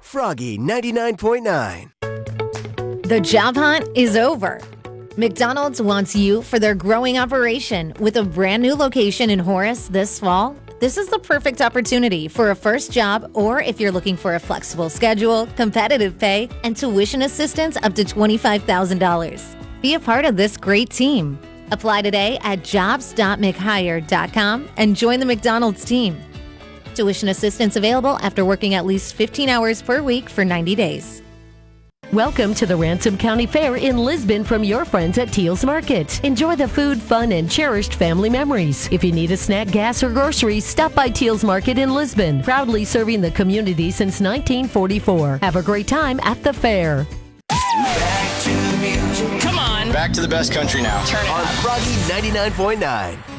Froggy 99.9. The job hunt is over. McDonald's wants you for their growing operation with a brand new location in Horace this fall. This is the perfect opportunity for a first job, or if you're looking for a flexible schedule, competitive pay, and tuition assistance up to $25,000. Be a part of this great team. Apply today at jobs.mchire.com and join the McDonald's team. Tuition assistance available after working at least 15 hours per week for 90 days. Welcome to the Ransom County Fair in Lisbon from your friends at Teal's Market. Enjoy the food, fun, and cherished family memories. If you need a snack, gas, or groceries, stop by Teal's Market in Lisbon, proudly serving the community since 1944. Have a great time at the fair. Back to the music. Come on. Back to the best country now. On Froggy 99.9.